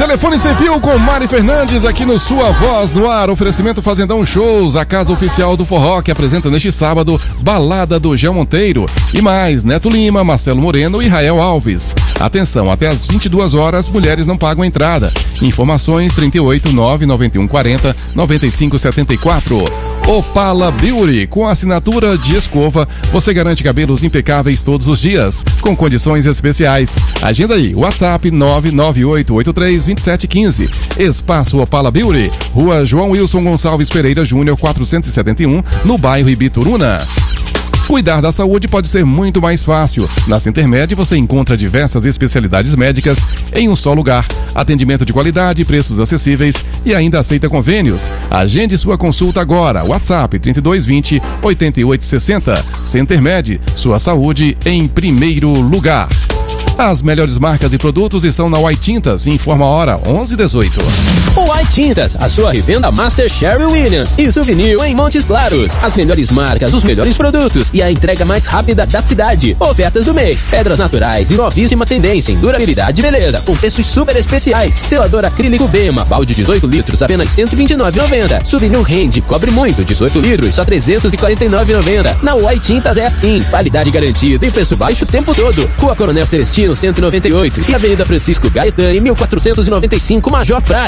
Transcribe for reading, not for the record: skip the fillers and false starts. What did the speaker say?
Telefone Sem Fio com Mari Fernandes aqui no Sua Voz no Ar. Oferecimento Fazendão Shows, a casa oficial do forró que apresenta neste sábado Balada do Gel Monteiro. E mais, Neto Lima, Marcelo Moreno e Rael Alves. Atenção, até às 22 horas, mulheres não pagam entrada. Informações 38 991 40 95 74. Opala Beauty, com a assinatura de escova, você garante cabelos impecáveis todos os dias, com condições especiais. Agenda aí, WhatsApp 998832715. Espaço Opala Beauty, Rua João Wilson Gonçalves Pereira Júnior 471, no bairro Ibituruna. Cuidar da saúde pode ser muito mais fácil. Na Centermed você encontra diversas especialidades médicas em um só lugar. Atendimento de qualidade, preços acessíveis e ainda aceita convênios. Agende sua consulta agora. WhatsApp 3220 8860. Centermed, sua saúde em primeiro lugar. As melhores marcas e produtos estão na White Tintas. Informa a hora 11:18. White Tintas, a sua revenda Master Sherwin Williams e Souvenir em Montes Claros. As melhores marcas, os melhores produtos e a entrega mais rápida da cidade. Ofertas do mês: pedras naturais e novíssima tendência em durabilidade e beleza, com preços super especiais. Selador acrílico Bema, balde 18 litros, apenas R$129,90. Souvenir Rende, cobre muito, 18 litros, só R$349,90. Na White Tintas é assim, qualidade garantida e preço baixo o tempo todo. Rua Coronel Celestino 198 e Avenida Francisco Gaetani 1495, Major Praia.